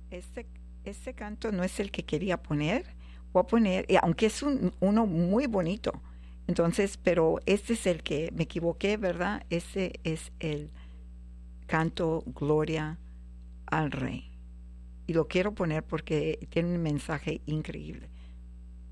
Este, este canto no es el que quería poner. Voy a poner, y aunque es uno muy bonito. Entonces, pero este es el que me equivoqué, ¿verdad? Este es el canto Gloria al Rey. Y lo quiero poner porque tiene un mensaje increíble.